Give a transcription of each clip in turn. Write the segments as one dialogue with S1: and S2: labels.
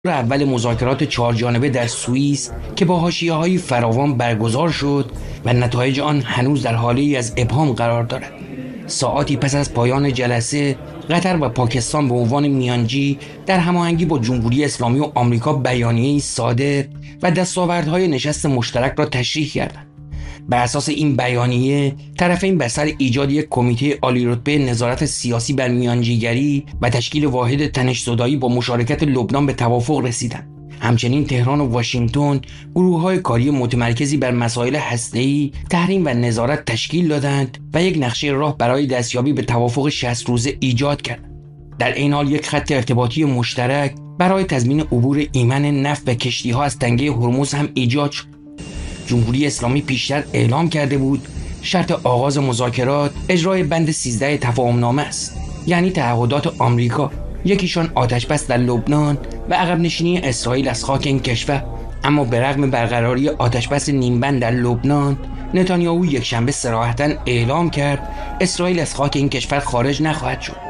S1: اول مذاکرات 4 جانبه در سوئیس که با حاشیه‌های فراوان برگزار شد و نتایج آن هنوز در حالی از ابهام قرار دارد. ساعاتی پس از پایان جلسه، قطر و پاکستان به عنوان میانجی در هماهنگی با جمهوری اسلامی و آمریکا بیانیه‌ای صادر و دستاوردهای نشست مشترک را تشریح کردند. بر اساس این بیانیه، طرفین بر سر ایجاد یک کمیته عالی‌رتبه نظارت سیاسی بر میانجیگری و تشکیل واحد تنش‌زدایی با مشارکت لبنان به توافق رسیدند. همچنین تهران و واشنگتن گروه‌های کاری متمرکزی بر مسائل هسته‌ای، تحریم و نظارت تشکیل دادند و یک نقشه راه برای دستیابی به توافق 60 روزه ایجاد کردند. در این حال یک خط ارتباطی مشترک برای تضمین عبور ایمن نفت و کشتی‌ها از تنگه هرمز هم ایجاد شد. جمهوری اسلامی پیشتر اعلام کرده بود شرط آغاز مذاکرات اجرای بند 13 تفاهمنامه است، یعنی تعهدات آمریکا، یکیشان آتش‌بس در لبنان و عقب نشینی اسرائیل از خاک این کشور. اما به رغم برقراری آتش‌بس نیمبند در لبنان، نتانیاهو یکشنبه صراحتاً اعلام کرد اسرائیل از خاک این کشور خارج نخواهد شد.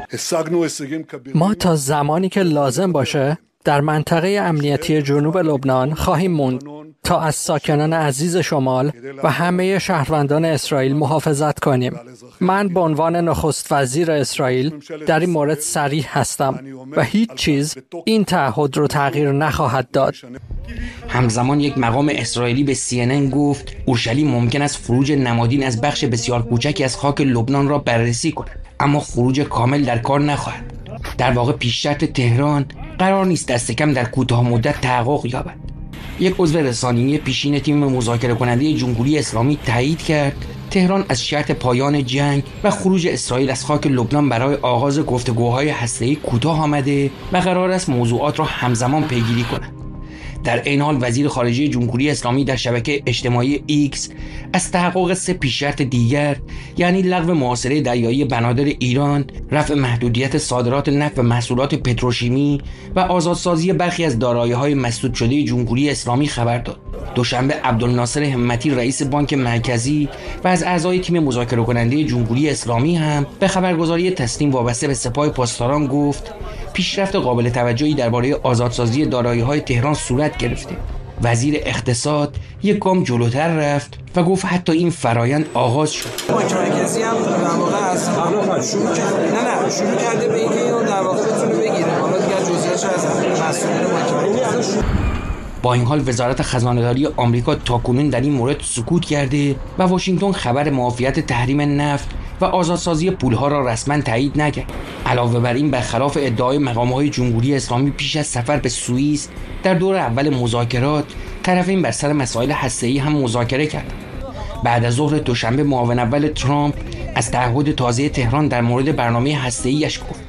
S2: ما تا زمانی که لازم باشه در منطقه امنیتی جنوب لبنان خواهیم موند تا از ساکنان عزیز شمال و همه شهروندان اسرائیل محافظت کنیم. من به عنوان نخست وزیر اسرائیل در این مورد صریح هستم و هیچ چیز این تعهد رو تغییر نخواهد داد.
S1: همزمان یک مقام اسرائیلی به CNN گفت اورشلیم ممکن است خروج نمادین از بخش بسیار کوچکی از خاک لبنان را بررسی کند، اما خروج کامل در کار نخواهد. در واقع پیش شرط تهران قرار نیست دست کم در کوتاه مدت تحقق یابد. یک عضو رسانه‌ای پیشین تیم مذاکره کننده جمهوری اسلامی تایید کرد تهران از شرط پایان جنگ و خروج اسرائیل از خاک لبنان برای آغاز گفتگوهای هسته‌ای کوتاه آمده و قرار است موضوعات را همزمان پیگیری کند. در این حال وزیر خارجه جمهوری اسلامی در شبکه اجتماعی ایکس از تحقق 3 پیش‌شرط دیگر، یعنی لغو محاصره دریایی بنادر ایران، رفع محدودیت صادرات نفت و محصولات پتروشیمی و آزادسازی برخی از دارایی‌های مسدود شده جمهوری اسلامی خبر داد. دوشنبه عبدالناصر همتی رئیس بانک مرکزی و از اعضای تیم مذاکره کننده جمهوری اسلامی هم به خبرگزاری تسنیم وابسته به سپاه پاسداران گفت پیشرفت قابل توجهی درباره آزادسازی دارایی‌های تهران صورت گرفته. وزیر اقتصاد یک گام جلوتر رفت و گفت حتی این فرایند آغاز شد.
S3: بانک مرکزی هم در واقع از شروع کرده به اینکه اینو در واقع بتونه بگیره. حالا دیگه جزئیاتش از مسئولین بانک مرکزی.
S1: با این حال وزارت خزانه‌داری آمریکا تاکنون در این مورد سکوت کرده و واشنگتن خبر معافیت تحریم نفت و آزادسازی پولها را رسما تایید نکرد. علاوه بر این، برخلاف ادعای مقام‌های جمهوری اسلامی پیش از سفر به سوئیس در دور اول مذاکرات، طرفین بر سر مسائل هسته‌ای هم مذاکره کردند. بعد از ظهر دوشنبه معاون اول ترامپ از تعهد تازه تهران در مورد برنامه هسته‌ایش گفت.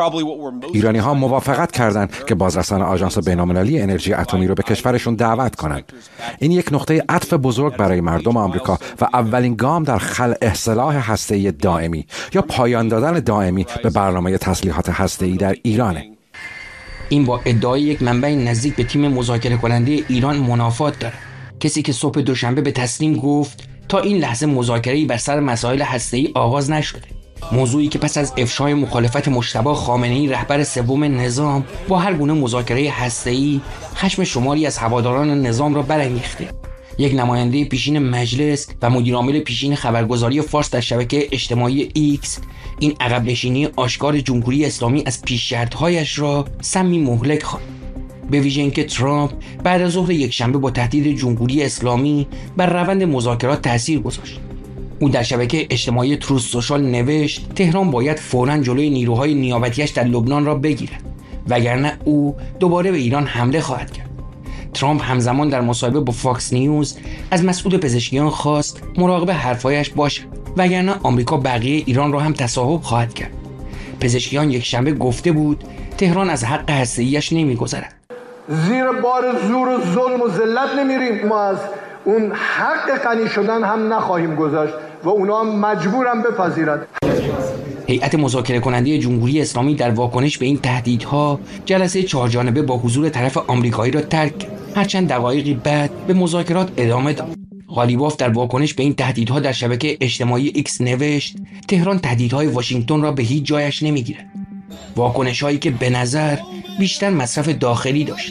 S4: ایرانی ها موافقت کردند که بازرسان آژانس بین‌المللی انرژی اتمی رو به کشورشون دعوت کنند. این یک نقطه عطف بزرگ برای مردم آمریکا و اولین گام در خلع سلاح هسته‌ای دائمی یا پایان دادن دائمی به برنامه تسلیحات هسته‌ای در ایرانه.
S1: این با ادعای یک منبع نزدیک به تیم مذاکره کننده ایران منافات دارد. کسی که صبح دوشنبه به تسنیم گفت تا این لحظه مذاکره‌ای بر سر مسائل هسته‌ای آغاز نشده. موضوعی که پس از افشای مخالفت مجتبی خامنه‌ای رهبر سوم نظام با هر گونه مذاکره هسته‌ای، خشم شماری از هواداران نظام را برانگیخته. یک نماینده پیشین مجلس و مدیرعامل پیشین خبرگزاری فارس در شبکه اجتماعی ایکس این عقب نشینی آشکار جمهوری اسلامی از پیش شرط‌هایش را سمی مهلک خواند. به ویژه اینکه ترامپ بعد از ظهر یکشنبه با تهدید جمهوری اسلامی بر روند مذاکرات تاثیر گذاشت. او در شبکه اجتماعی تروث سوشال نوشت تهران باید فوراً جلوی نیروهای نیابتیش در لبنان را بگیرد، وگرنه او دوباره به ایران حمله خواهد کرد. ترامپ همزمان در مصاحبه با فاکس نیوز از مسئول پزشکیان خواست مراقب حرفایش باشد، وگرنه آمریکا بقیه ایران را هم تصاحب خواهد کرد. پزشکیان یکشنبه گفته بود تهران از حق هسته‌ایش نمی‌گذرد.
S5: زیر بار زور و ظلم و ذلت نمیریم. ما از اون حق غنی شدن هم نخواهیم گذاشت و اونا مجبورن بپذیرند.
S1: هیئت مذاکره کننده جمهوری اسلامی در واکنش به این تهدیدها جلسه 4 جانبه با حضور طرف آمریکایی را ترک کرد. هرچند دقایقی بعد به مذاکرات ادامه داد. غالیباف در واکنش به این تهدیدها در شبکه اجتماعی ایکس نوشت تهران تهدیدهای واشنگتن را به هیچ جایش نمیگیرد. واکنش‌هایی که به نظر بیشتر مصرف داخلی داشت.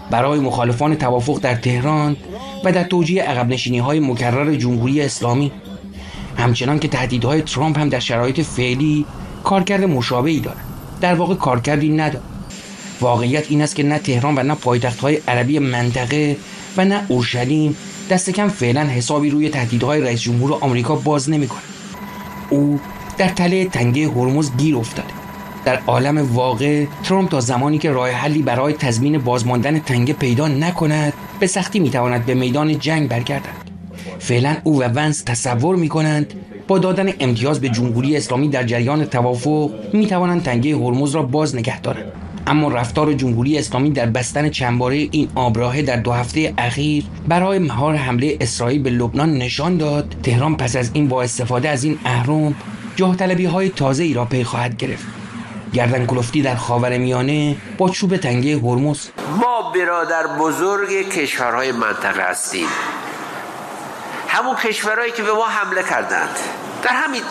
S1: برای مخالفان توافق در تهران و در توجیه عقب نشینی‌های مکرر جمهوری اسلامی. همچنان که تهدیدهای ترامپ هم در شرایط فعلی کارکرد مشابهی دارد. در واقع کارکردی ندارد. واقعیت این است که نه تهران و نه پایتخت‌های عربی منطقه و نه اورشلیم دست کم فعلا حسابی روی تهدیدهای رئیس جمهور آمریکا باز نمی‌کنه. او در تله تنگه هرمز گیر افتاده. در عالم واقع ترامپ تا زمانی که راه حلی برای تضمین بازماندن تنگه پیدا نکند به سختی میتواند به میدان جنگ برگردد. فعلا او و ونس تصور میکنند با دادن امتیاز به جمهوری اسلامی در جریان توافق میتوانند تنگه هرمز را باز نگه دارند. اما رفتار جمهوری اسلامی در بستن چندباره این آبراهه در 2 هفته اخیر برای مهار حمله اسرائیل به لبنان نشان داد تهران پس از این با استفاده از این اهرم جاه طلبی‌های تازه‌ای را پی خواهد گرفت. گردن کلفتی در خاورمیانه با چوب تنگه هرمز.
S6: ما برادر بزرگ کشورهای منطقه هستیم، همون کشورهایی که به ما حمله کردند در همین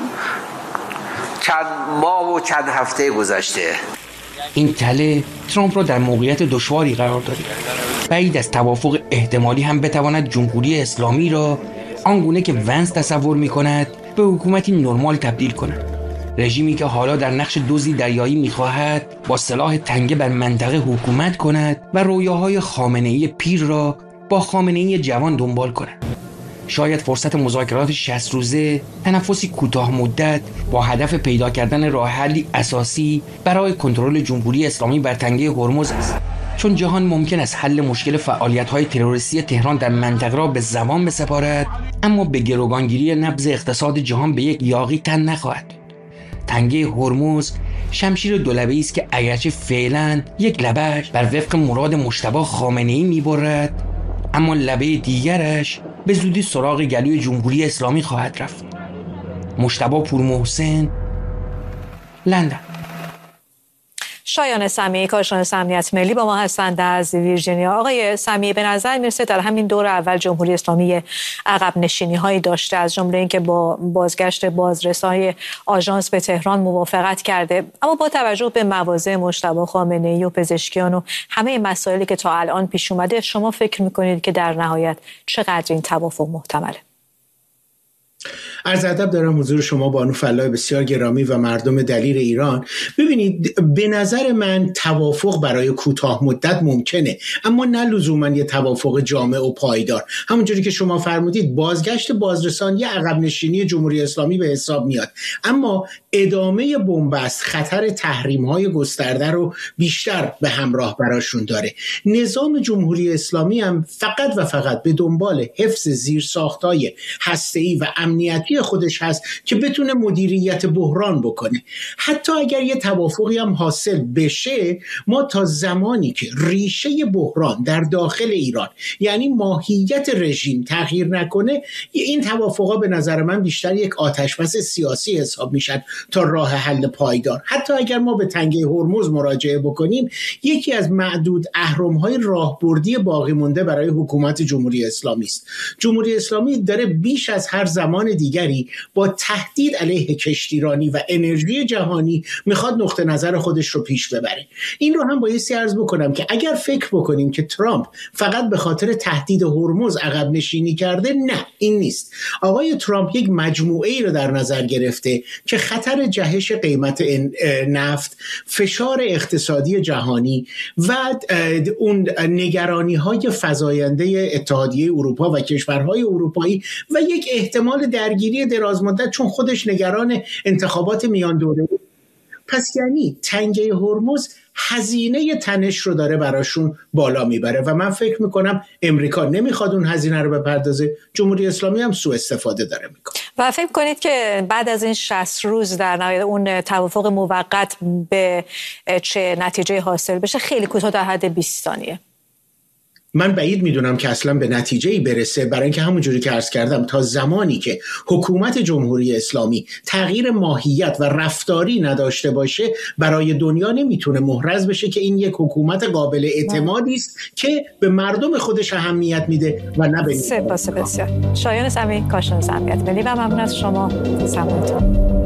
S6: چند ماه و چند هفته گذشته.
S1: این تله ترامپ را در موقعیت دشواری قرار داده. بعید از توافق احتمالی هم بتواند جمهوری اسلامی را آنگونه که ونس تصور می‌کند به حکومتی نرمال تبدیل کند. رژیمی که حالا در نقش دزدی دریایی می‌خواهد با سلاح تنگه بر منطقه حکومت کند و رویاهای خامنه‌ای پیر را با خامنه‌ای جوان دنبال کند. شاید فرصت مذاکرات 60 روزه تنفسی کوتاه مدت با هدف پیدا کردن راه حلی اساسی برای کنترل جمهوری اسلامی بر تنگه هرمز است. چون جهان ممکن است حل مشکل فعالیت‌های تروریستی تهران در منطقه را به زبان بسپارد، اما به گروگانگیری نبض اقتصاد جهان به یک یاغی تن نخواهد. تنگه هرمز شمشیر دولبه‌ای است که اگرچه فعلا یک لبه‌اش بر وفق مراد مجتبی خامنه‌ای می‌برد، اما لبه دیگرش به زودی سراغ گلوی جمهوری اسلامی خواهد رفت. مجتبی پورمحسن، لندن.
S7: شایان سمیعی، کارشناس امنیت ملی با ما هستند از ویرجینیا. آقای سمیعی، به نظر میرسه در همین دور اول جمهوری اسلامی عقب نشینی هایی داشته، از جمله اینکه با بازگشت بازرسای آژانس به تهران موافقت کرده، اما با توجه به مواضع مجتبی خامنه‌ای و پزشکیان و همه مسائلی که تا الان پیش اومده، شما فکر میکنید که در نهایت چقدر این توافق محتمله؟
S8: عرض ادب دارم حضور شما بانو فلاح بسیار گرامی و مردم دلیر ایران. ببینید، به نظر من توافق برای کوتاه مدت ممکنه، اما نه لزوما یه توافق جامع و پایدار. همونجوری که شما فرمودید بازگشت بازرسان یه عقب نشینی جمهوری اسلامی به حساب میاد، اما ادامه بنبست خطر تحریم‌های گسترده رو بیشتر به همراه براشون داره. نظام جمهوری اسلامی هم فقط و فقط به دنبال حفظ زیرساخت‌های هسته‌ای و امنیتی خودش هست که بتونه مدیریت بحران بکنه. حتی اگر یه توافقی هم حاصل بشه، ما تا زمانی که ریشه بحران در داخل ایران، یعنی ماهیت رژیم تغییر نکنه، این توافقا به نظر من بیشتر یک آتشبس سیاسی حساب میشن تا راه حل پایدار. حتی اگر ما به تنگه هرمز مراجعه بکنیم، یکی از معدود اهرم‌های راهبردی باقی مونده برای حکومت جمهوری اسلامی است. جمهوری اسلامی داره بیش از هر زمان دیگری با تهدید علیه کشتیرانی و انرژی جهانی میخواد نقطه نظر خودش رو پیش ببره. این رو هم بایستی عرض بکنم که اگر فکر بکنیم که ترامپ فقط به خاطر تهدید هرمز عقب نشینی کرده، نه، این نیست. آقای ترامپ یک مجموعه ای رو در نظر گرفته که خطر جهش قیمت نفت، فشار اقتصادی جهانی و اون نگرانی های فزاینده اتحادیه اروپا و کشورهای اروپایی و یک احتمال درگیری درازمدت، چون خودش نگران انتخابات میان دوره. پس یعنی تنگه هرمز هزینه تنش رو داره براشون بالا میبره و من فکر میکنم امریکا نمیخواد اون هزینه رو بپردازه، جمهوری اسلامی هم سوء استفاده داره میکنه.
S7: و فکر کنید که بعد از این 60 روز در نهایت اون توافق موقت به چه نتیجه حاصل بشه؟ خیلی کوتاه، در حد 20 ثانیه.
S8: من بعید میدونم که اصلا به نتیجه‌ای برسه، برای اینکه همونجوری که عرض کردم تا زمانی که حکومت جمهوری اسلامی تغییر ماهیت و رفتاری نداشته باشه، برای دنیا نمیتونه محرز بشه که این یک حکومت قابل اعتمادی است که به مردم خودش اهمیت میده و نه به
S7: سپاس بسیار. شایان سمیعی، کارشناس امنیت ملی، و ممنون از شما. سلامتون.